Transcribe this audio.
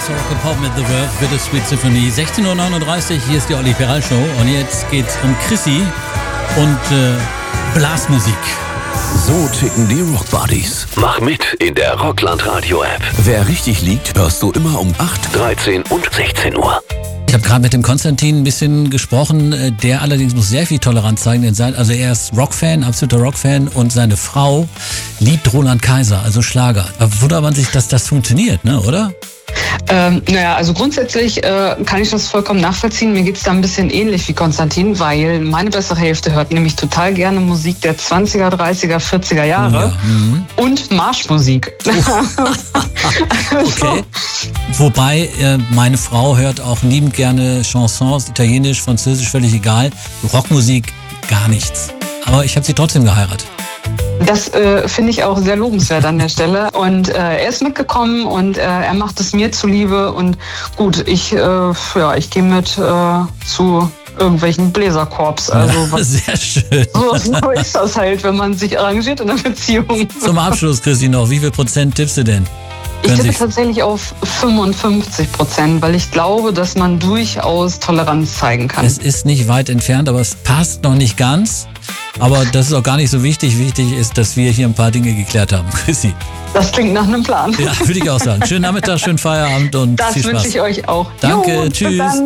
Rock Pop mit The Verve, Bittersweet Symphony. 16:39 Uhr, hier ist die Olli Peral Show und jetzt geht's um Chrissy und Blasmusik. So ticken die Rockbuddies. Mach mit in der Rockland Radio App. Wer richtig liegt, hörst du immer um 8, 13 und 16 Uhr. Ich habe gerade mit dem Konstantin ein bisschen gesprochen, der allerdings muss sehr viel Toleranz zeigen, denn also er ist Rockfan, absoluter Rockfan und seine Frau liebt Roland Kaiser, also Schlager. Da wundert man sich, dass das funktioniert, ne, oder? Also grundsätzlich kann ich das vollkommen nachvollziehen. Mir geht's da ein bisschen ähnlich wie Konstantin, weil meine bessere Hälfte hört nämlich total gerne Musik der 20er, 30er, 40er Jahre und Marschmusik. Okay. Wobei meine Frau hört auch liebend gerne Chansons, Italienisch, Französisch, völlig egal. Rockmusik gar nichts. Aber ich habe sie trotzdem geheiratet. Das finde ich auch sehr lobenswert an der Stelle. Und er ist mitgekommen und er macht es mir zuliebe. Und gut, ich gehe mit zu irgendwelchen Bläserkorps. Also, sehr schön. So ist das halt, wenn man sich arrangiert in einer Beziehung. Zum Abschluss, Chrissy, noch, wie viel Prozent tippst du denn? Ich tippe tatsächlich auf 55%, weil ich glaube, dass man durchaus Toleranz zeigen kann. Es ist nicht weit entfernt, aber es passt noch nicht ganz. Aber das ist auch gar nicht so wichtig. Wichtig ist, dass wir hier ein paar Dinge geklärt haben. Chrissy. Das klingt nach einem Plan. Ja, würde ich auch sagen. Schönen Nachmittag, schönen Feierabend und das viel Spaß. Das wünsche ich euch auch. Danke, tschüss.